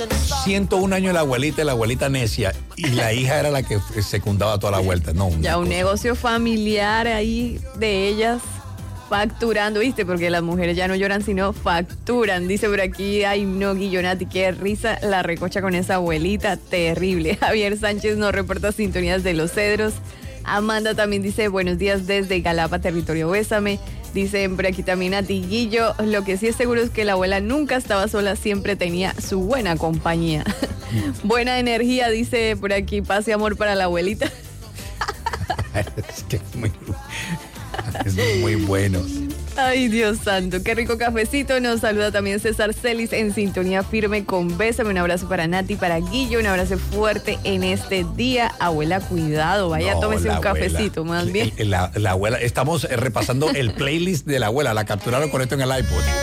101 años la abuelita necia, y la hija era la que secundaba toda la vuelta. No, ya un negocio familiar ahí de ellas facturando, ¿viste? Porque las mujeres ya no lloran, sino facturan. Dice por aquí, ay no, Guillonati, qué risa la recocha con esa abuelita, terrible. Javier Sánchez nos reporta sintonías de Los Cedros. Amanda también dice, buenos días desde Galapa, territorio Bésame. Dicen por aquí también a Tiguillo, lo que sí es seguro es que la abuela nunca estaba sola, siempre tenía su buena compañía. Buena energía, dice por aquí, paz y amor para la abuelita. Es que es muy bueno. Ay, Dios santo, qué rico cafecito. Nos saluda también César Celis en sintonía firme con Bésame. Un abrazo para Nati, para Guillo, un abrazo fuerte en este día. Abuela, cuidado, vaya, tómese un cafecito, más bien. La abuela, estamos repasando el playlist de la abuela, la capturaron con esto en el iPod.